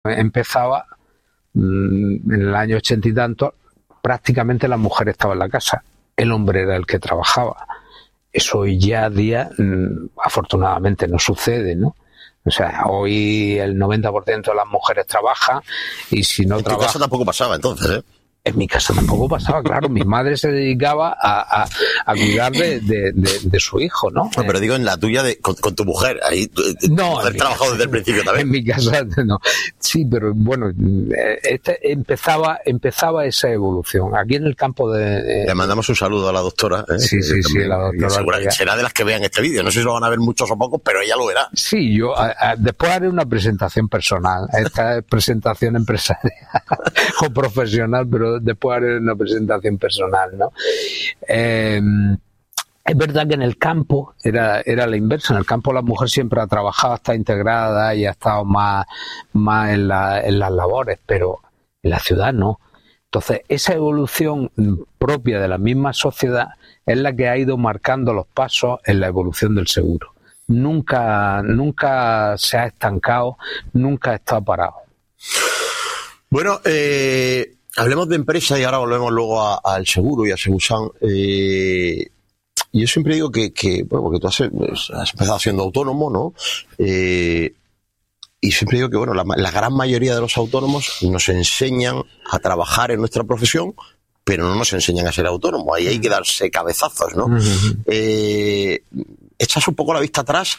empezaba, en el año 80 y tanto, prácticamente la mujer estaba en la casa, el hombre era el que trabajaba. Eso hoy ya a día, afortunadamente, no sucede, ¿no? O sea, hoy el 90% de las mujeres trabajan y si no trabajan... En tu casa tampoco pasaba entonces, ¿eh? En mi casa tampoco pasaba, claro. Mi madre se dedicaba a cuidar de su hijo, ¿no? No, pero digo en la tuya con tu mujer. Ahí no, tu mujer trabajó desde el principio también. En mi casa no. Sí, pero bueno, empezaba esa evolución. Aquí en el campo de... Le mandamos un saludo a la doctora. Sí, la doctora. Será de las que vean este vídeo. No sé si lo van a ver muchos o pocos, pero ella lo verá. Sí, yo después haré una presentación personal. Esta es presentación empresarial o profesional, pero después haré una presentación personal, ¿no? Es verdad que en el campo era la inversa. En el campo la mujer siempre ha trabajado, está integrada y ha estado más en las labores, pero en la ciudad no. Entonces, esa evolución propia de la misma sociedad es la que ha ido marcando los pasos en la evolución del seguro. Nunca se ha estancado, nunca ha estado parado. Bueno, hablemos de empresa y ahora volvemos luego al seguro y a Segusan. Yo siempre digo que bueno, porque tú has empezado siendo autónomo, ¿no? Y siempre digo que, bueno, la gran mayoría de los autónomos nos enseñan a trabajar en nuestra profesión, pero no nos enseñan a ser autónomos. Ahí hay que darse cabezazos, ¿no? Echas un poco la vista atrás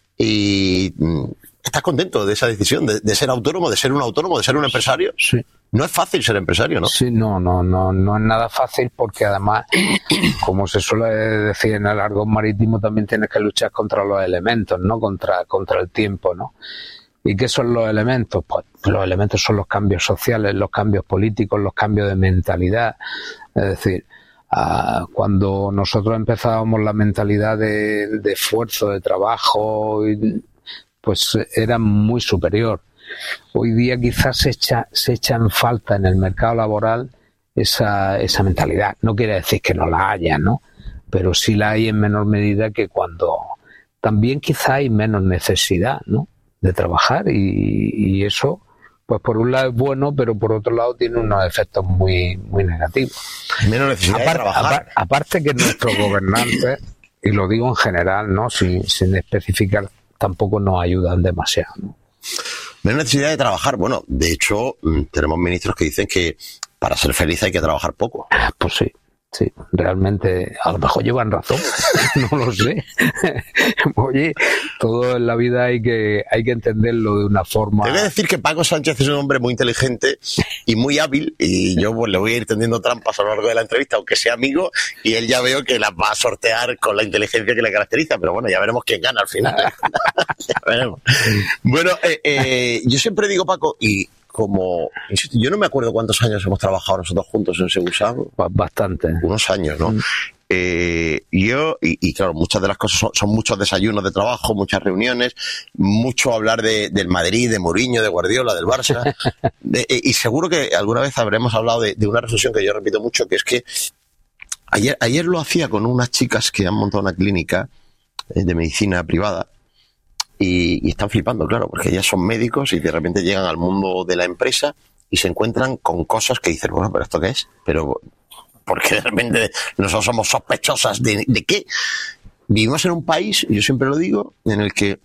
y ¿estás contento de esa decisión de ser autónomo, de ser un autónomo, de ser un empresario? Sí. No es fácil ser empresario, ¿no? Sí, no es nada fácil porque además, como se suele decir en el argot marítimo, también tienes que luchar contra los elementos, ¿no? Contra el tiempo, ¿no? ¿Y qué son los elementos? Pues los elementos son los cambios sociales, los cambios políticos, los cambios de mentalidad. Es decir, cuando nosotros empezábamos la mentalidad de esfuerzo, de trabajo, pues era muy superior. Hoy día quizás se echa en falta en el mercado laboral esa mentalidad. No quiere decir que no la haya, ¿no? Pero sí la hay en menor medida que cuando también quizás hay menos necesidad, ¿no? De trabajar y eso, pues por un lado es bueno, pero por otro lado tiene unos efectos muy, muy negativos. Menos necesidad de trabajar. Aparte que nuestros gobernantes, y lo digo en general, ¿no? Sin especificar, tampoco nos ayudan demasiado, ¿no? Menos necesidad de trabajar. Bueno, de hecho, tenemos ministros que dicen que para ser feliz hay que trabajar poco. Pues sí, realmente a lo mejor llevan razón, no lo sé. Oye, todo en la vida hay que entenderlo de una forma... Debe decir que Paco Sánchez es un hombre muy inteligente y muy hábil, y yo pues le voy a ir tendiendo trampas a lo largo de la entrevista, aunque sea amigo, y él ya veo que las va a sortear con la inteligencia que le caracteriza, pero bueno, ya veremos quién gana al final. Ya veremos. Bueno, yo siempre digo, Paco, y como, insisto, yo no me acuerdo cuántos años hemos trabajado nosotros juntos en Segusan. Bastante. Unos años, ¿no? Yo, claro, muchas de las cosas son muchos desayunos de trabajo, muchas reuniones, mucho hablar del Madrid, de Mourinho, de Guardiola, del Barça. Y seguro que alguna vez habremos hablado de una reflexión que yo repito mucho, que es que ayer lo hacía con unas chicas que han montado una clínica de medicina privada. Y están flipando, claro, porque ellas son médicos y de repente llegan al mundo de la empresa y se encuentran con cosas que dicen, bueno, ¿pero esto qué es? Pero porque de repente nosotros somos sospechosas de qué. Vivimos en un país, yo siempre lo digo, en el que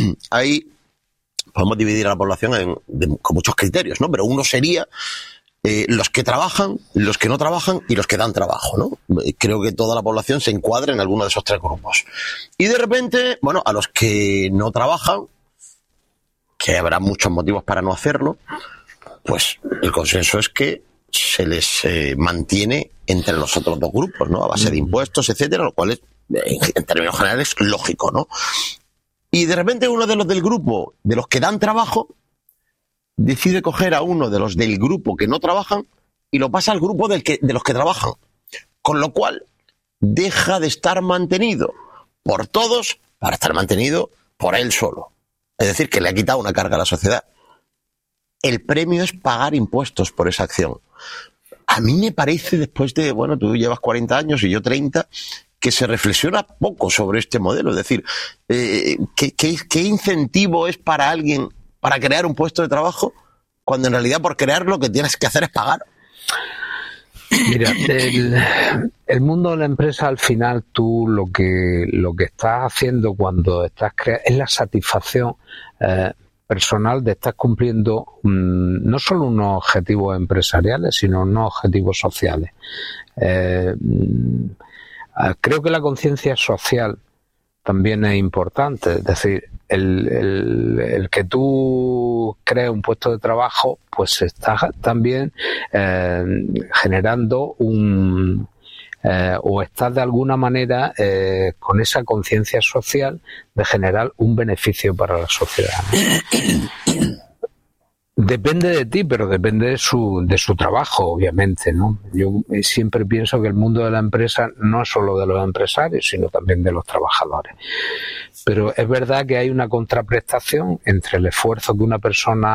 podemos dividir a la población con muchos criterios, ¿no? Pero uno sería los que trabajan, los que no trabajan y los que dan trabajo, ¿no? Creo que toda la población se encuadra en alguno de esos tres grupos. Y de repente, bueno, a los que no trabajan, que habrá muchos motivos para no hacerlo, pues el consenso es que se les mantiene entre los otros dos grupos, ¿no? A base de impuestos, etcétera, lo cual es, en términos generales, lógico, ¿no? Y de repente uno de los del grupo, de los que dan trabajo, decide coger a uno de los del grupo que no trabajan y lo pasa al grupo de los que trabajan. Con lo cual, deja de estar mantenido por todos para estar mantenido por él solo. Es decir, que le ha quitado una carga a la sociedad. El premio es pagar impuestos por esa acción. A mí me parece, después de, bueno, tú llevas 40 años y yo 30, que se reflexiona poco sobre este modelo. Es decir, ¿qué incentivo es para alguien para crear un puesto de trabajo cuando en realidad por crear lo que tienes que hacer es pagar. Mira, el mundo de la empresa, al final, tú lo que estás haciendo cuando estás creando es la satisfacción personal de estar cumpliendo no solo unos objetivos empresariales, sino unos objetivos sociales. Creo que la conciencia social también es importante, es decir, el que tú crees un puesto de trabajo, pues estás también generando o estás de alguna manera con esa conciencia social de generar un beneficio para la sociedad, ¿no? Depende de ti, pero depende de su trabajo, obviamente, ¿no? Yo siempre pienso que el mundo de la empresa no es solo de los empresarios, sino también de los trabajadores. Pero es verdad que hay una contraprestación entre el esfuerzo que una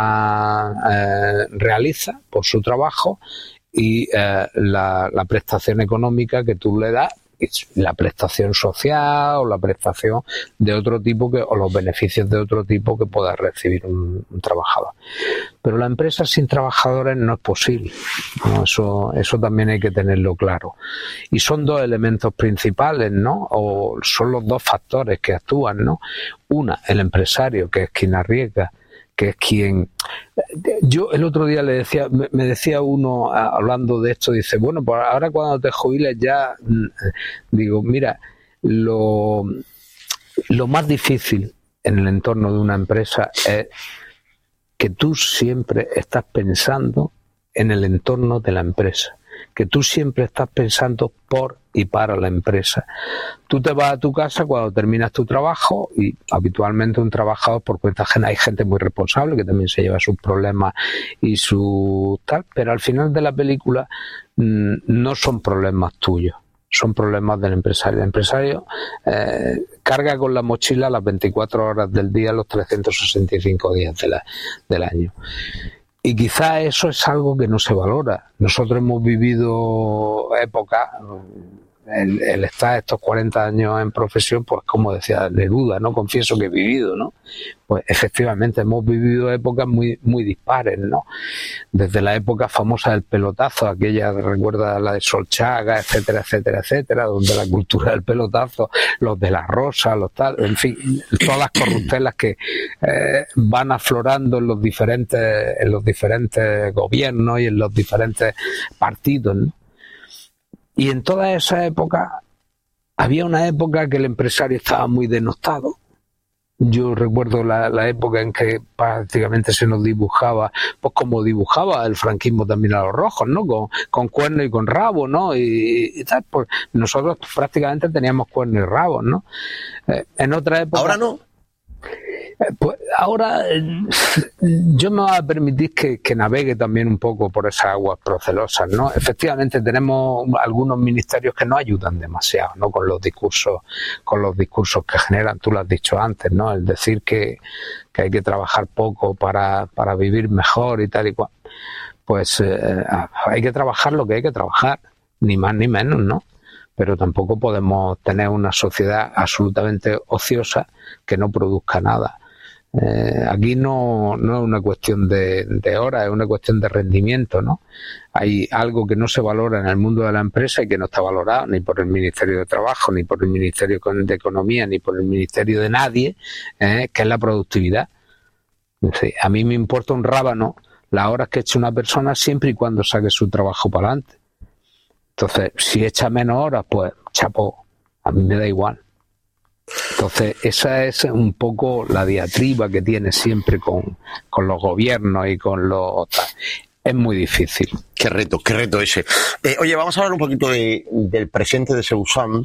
persona realiza por su trabajo y la prestación económica que tú le das, la prestación social o la prestación de otro tipo o los beneficios de otro tipo que pueda recibir un trabajador. Pero la empresa sin trabajadores no es posible, ¿no? Eso también hay que tenerlo claro. Y son dos elementos principales, ¿no? O son los dos factores que actúan, ¿no? Una, el empresario, que es quien arriesga, que es quien... Yo el otro día me decía uno, hablando de esto, dice, bueno, pues ahora cuando te jubiles ya, digo, mira, lo más difícil en el entorno de una empresa es que tú siempre estás pensando en el entorno de la empresa, que tú siempre estás pensando por y para la empresa. Tú te vas a tu casa cuando terminas tu trabajo y habitualmente un trabajador por cuenta ajena, hay gente muy responsable que también se lleva sus problemas y su tal, pero al final de la película no son problemas tuyos, son problemas del empresario. El empresario carga con la mochila las 24 horas del día, los 365 días del año. Y quizá eso es algo que no se valora. Nosotros hemos vivido épocas, el estar estos 40 años en profesión, pues como decía Neruda, ¿no? Confieso que he vivido, ¿no? Pues efectivamente hemos vivido épocas muy, muy dispares, ¿no? Desde la época famosa del pelotazo, aquella, recuerda la de Solchaga, etcétera, etcétera, etcétera, donde la cultura del pelotazo, los de la rosa, los tal, en fin, todas las corruptelas que van aflorando en los diferentes gobiernos y en los diferentes partidos, ¿no? Y en toda esa época, había una época que el empresario estaba muy denostado. Yo recuerdo la época en que prácticamente se nos dibujaba, pues como dibujaba el franquismo también a los rojos, ¿no? Con cuerno y con rabo, ¿no? Y tal, pues nosotros prácticamente teníamos cuerno y rabo, ¿no? En otra época... ¿Ahora no? Pues ahora yo me voy a permitir que navegue también un poco por esas aguas procelosas, ¿no? Efectivamente tenemos algunos ministerios que no ayudan demasiado, ¿no? Con los discursos que generan, tú lo has dicho antes, ¿no? El decir que hay que trabajar poco para vivir mejor y tal y cual. Pues hay que trabajar lo que hay que trabajar, ni más ni menos, ¿no? Pero tampoco podemos tener una sociedad absolutamente ociosa que no produzca nada. Aquí no es una cuestión de horas, es una cuestión de rendimiento, ¿no? Hay algo que no se valora en el mundo de la empresa y que no está valorado ni por el Ministerio de Trabajo, ni por el Ministerio de Economía, ni por el Ministerio de nadie, que es la productividad. Sí, a mí me importa un rábano las horas que eche una persona siempre y cuando saque su trabajo para adelante. Entonces, si echa menos horas, pues chapó, a mí me da igual. Entonces, esa es un poco la diatriba que tiene siempre con los gobiernos y con los... Es muy difícil. Qué reto ese. Oye, vamos a hablar un poquito del presente de Ceusan,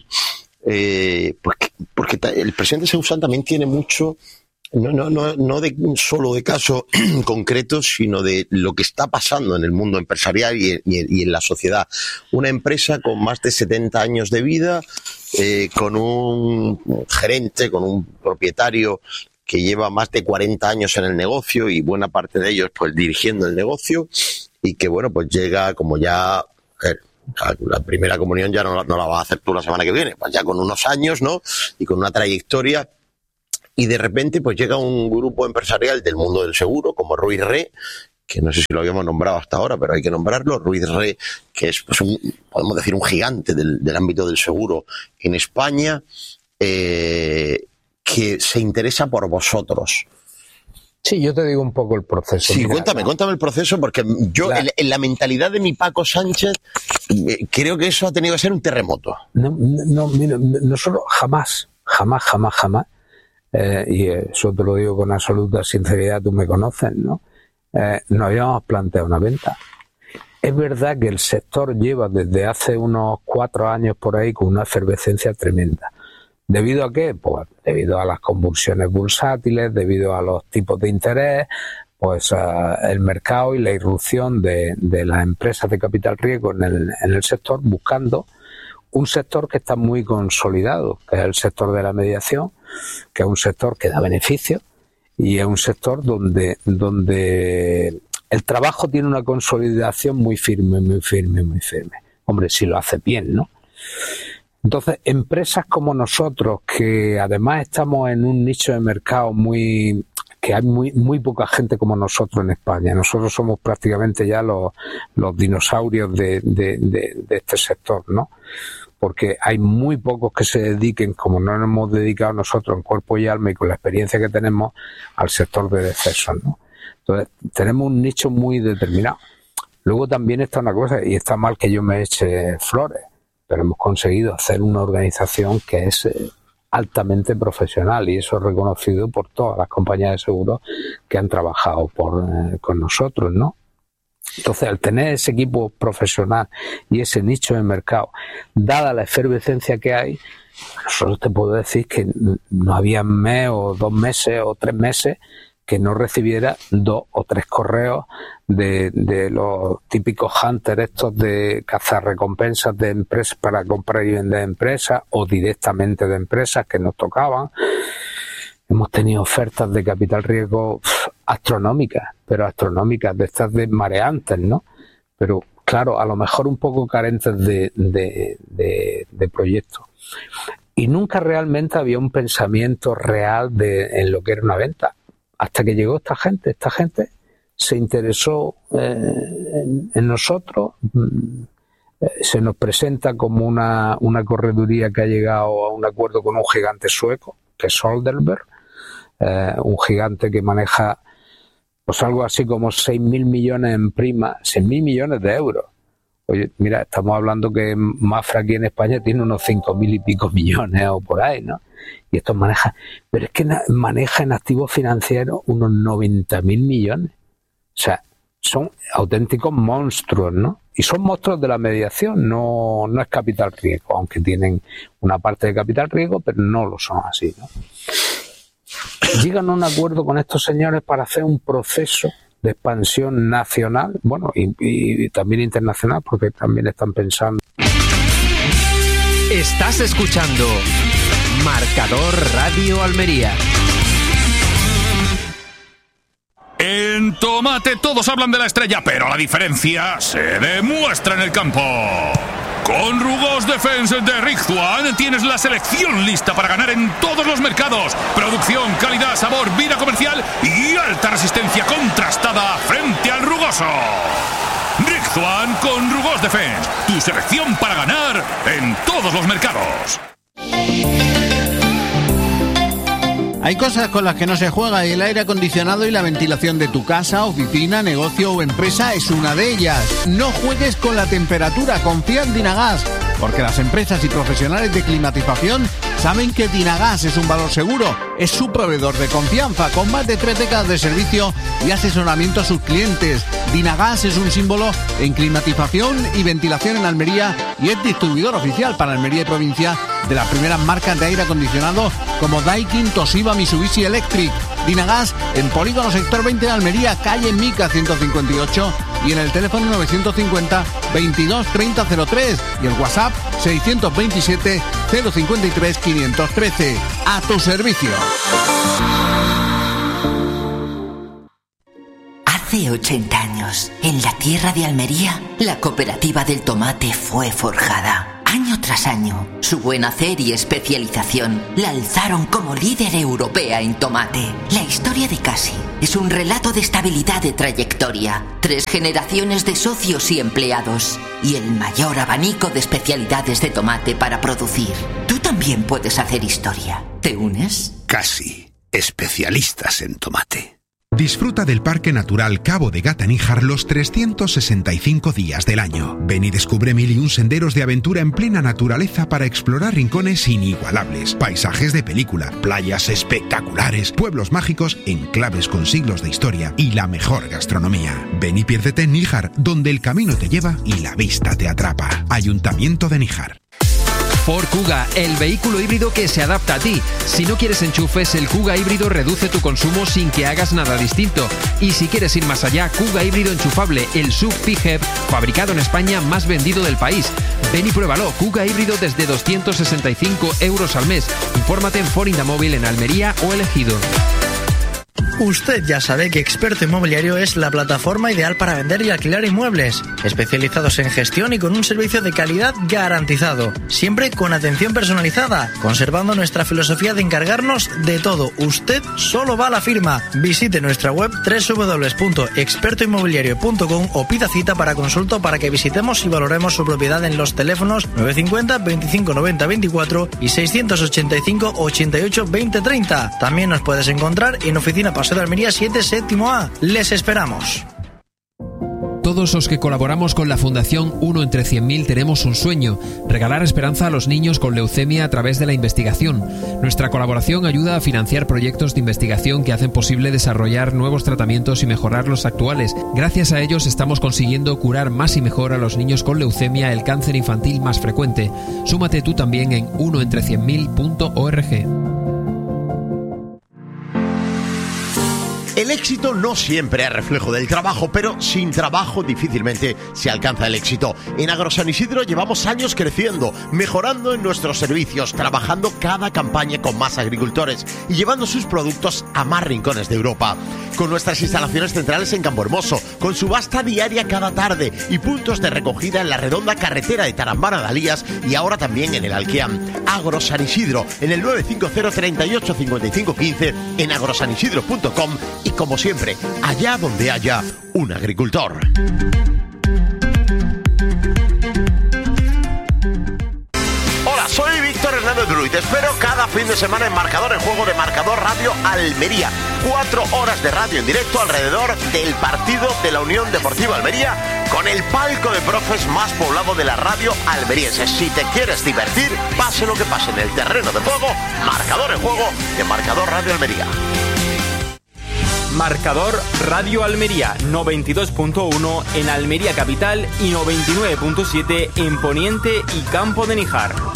porque el presente de Ceusan también tiene mucho... No solo de casos concretos, sino de lo que está pasando en el mundo empresarial y en la sociedad. Una empresa con más de 70 años de vida, con un gerente, con un propietario que lleva más de 40 años en el negocio y buena parte de ellos pues dirigiendo el negocio, y que bueno, pues llega como ya... la primera comunión ya no la vas a hacer tú la semana que viene, pues ya con unos años, ¿no? Y con una trayectoria. Y de repente pues llega un grupo empresarial del mundo del seguro como Ruiz Re que no sé si lo habíamos nombrado hasta ahora, pero hay que nombrarlo, Ruiz Re, que es pues podemos decir un gigante del ámbito del seguro en España, que se interesa por vosotros. Sí, yo te digo un poco el proceso. Sí, mira, cuéntame el proceso, porque yo en la mentalidad de mi Paco Sánchez creo que eso ha tenido que ser un terremoto. No, mira, nosotros jamás, y eso te lo digo con absoluta sinceridad, tú me conoces, ¿no? Nos habíamos planteado una venta. Es verdad que el sector lleva desde hace unos 4 años por ahí con una efervescencia tremenda. ¿Debido a qué? Pues debido a las convulsiones bursátiles, debido a los tipos de interés, pues el mercado y la irrupción de las empresas de capital riesgo en el sector, buscando un sector que está muy consolidado, que es el sector de la mediación, que es un sector que da beneficios y es un sector donde el trabajo tiene una consolidación muy firme. Hombre, si lo hace bien, ¿no? Entonces, empresas como nosotros, que además estamos en un nicho de mercado que hay muy poca gente como nosotros en España. Nosotros somos prácticamente ya los dinosaurios de este sector, ¿no? Porque hay muy pocos que se dediquen, como no nos hemos dedicado nosotros en cuerpo y alma y con la experiencia que tenemos, al sector de decesos, ¿no? Entonces, tenemos un nicho muy determinado. Luego también está una cosa, y está mal que yo me eche flores, pero hemos conseguido hacer una organización que es altamente profesional, y eso es reconocido por todas las compañías de seguros que han trabajado con nosotros, ¿no? Entonces, al tener ese equipo profesional y ese nicho de mercado, dada la efervescencia que hay, nosotros te puedo decir que no había un mes o 2 meses o 3 meses que no recibiera 2 o 3 correos de los típicos hunters estos de cazar recompensas de empresas para comprar y vender empresas, o directamente de empresas que nos tocaban. Hemos tenido ofertas de capital riesgo astronómicas, de estas de mareantes, ¿no? Pero claro, a lo mejor un poco carentes de proyectos. Y nunca realmente había un pensamiento real en lo que era una venta. Hasta que llegó esta gente se interesó en nosotros, se nos presenta como una correduría que ha llegado a un acuerdo con un gigante sueco, que es Söderberg, un gigante que maneja pues algo así como 6.000 millones en prima, 6.000 millones de euros. Oye, mira, estamos hablando que Mafra aquí en España tiene unos 5.000 y pico millones o por ahí, ¿no? Y esto maneja, pero es que maneja en activos financieros unos 90.000 millones. O sea, son auténticos monstruos, ¿no? Y son monstruos de la mediación, no es capital riesgo, aunque tienen una parte de capital riesgo, pero no lo son así, ¿no? Llegan a un acuerdo con estos señores para hacer un proceso de expansión nacional, bueno, y también internacional, porque también están pensando. Estás escuchando Marcador Radio Almería. En Tomate todos hablan de la estrella, pero la diferencia se demuestra en el campo. Con Rugos Defense de Rizzuan tienes la selección lista para ganar en todos los mercados. Producción, calidad, sabor, vida comercial y alta resistencia contrastada frente al rugoso. Rizzuan con Rugos Defense, tu selección para ganar en todos los mercados. Hay cosas con las que no se juega y el aire acondicionado y la ventilación de tu casa, oficina, negocio o empresa es una de ellas. No juegues con la temperatura, confía en Dynagas, porque las empresas y profesionales de climatización saben que Dynagas es un valor seguro. Es su proveedor de confianza, con más de 3 décadas de servicio y asesoramiento a sus clientes. Dynagas es un símbolo en climatización y ventilación en Almería y es distribuidor oficial para Almería y provincia de las primeras marcas de aire acondicionado como Daikin, Toshiba, Mitsubishi Electric. Dynagas en Polígono Sector 20 de Almería, calle Mica 158 y en el teléfono 950 22 30 03 y el WhatsApp 627 053 513. A tu servicio. Hace 80 años, en la tierra de Almería, la cooperativa del tomate fue forjada. Año tras año, su buen hacer y especialización la alzaron como líder europea en tomate. La historia de Casi es un relato de estabilidad de trayectoria, 3 generaciones de socios y empleados y el mayor abanico de especialidades de tomate para producir. Tú también puedes hacer historia. ¿Te unes? Casi, especialistas en tomate. Disfruta del Parque Natural Cabo de Gata-Níjar los 365 días del año. Ven y descubre 1001 senderos de aventura en plena naturaleza para explorar rincones inigualables, paisajes de película, playas espectaculares, pueblos mágicos, enclaves con siglos de historia y la mejor gastronomía. Ven y piérdete en Níjar, donde el camino te lleva y la vista te atrapa. Ayuntamiento de Níjar. Ford Kuga, el vehículo híbrido que se adapta a ti. Si no quieres enchufes, el Kuga híbrido reduce tu consumo sin que hagas nada distinto. Y si quieres ir más allá, Kuga híbrido enchufable, el SUV PHEV, fabricado en España, más vendido del país. Ven y pruébalo, Kuga híbrido desde 265 euros al mes. Infórmate en Ford Indamóvil en Almería o El Ejido. Usted ya sabe que Experto Inmobiliario es la plataforma ideal para vender y alquilar inmuebles, especializados en gestión y con un servicio de calidad garantizado, siempre con atención personalizada, conservando nuestra filosofía de encargarnos de todo. Usted solo va a la firma. Visite nuestra web www.expertoinmobiliario.com o pida cita para consulta para que visitemos y valoremos su propiedad en los teléfonos 950 25 90 24 y 685 88 20 30. También nos puedes encontrar en Oficina Paseo de Almería 7, séptimo A. Les esperamos. Todos los que colaboramos con la Fundación 1 entre 100.000 tenemos un sueño: regalar esperanza a los niños con leucemia a través de la investigación. Nuestra colaboración ayuda a financiar proyectos de investigación que hacen posible desarrollar nuevos tratamientos y mejorar los actuales. Gracias a ellos estamos consiguiendo curar más y mejor a los niños con leucemia, el cáncer infantil más frecuente. Súmate tú también en 1entre100.000.org. El éxito no siempre es reflejo del trabajo, pero sin trabajo difícilmente se alcanza el éxito. En Agrosan Isidro llevamos años creciendo, mejorando en nuestros servicios, trabajando cada campaña con más agricultores y llevando sus productos a más rincones de Europa. Con nuestras instalaciones centrales en Campohermoso, con subasta diaria cada tarde y puntos de recogida en la redonda carretera de Tarambana de Alías y ahora también en el Alquiam. Agrosan Isidro, en el 950 38 55 15, en agrosanisidro.com y como siempre, allá donde haya un agricultor. Hola, soy Víctor Hernández Druid. Te espero cada fin de semana en Marcador en Juego de Marcador Radio Almería. 4 horas de radio en directo alrededor del partido de la Unión Deportiva Almería, con el palco de profes más poblado de la radio almeriense. Si te quieres divertir, pase lo que pase en el terreno de juego, Marcador en Juego de Marcador Radio Almería. Marcador Radio Almería 92.1 en Almería Capital y 99.7 en Poniente y Campo de Níjar.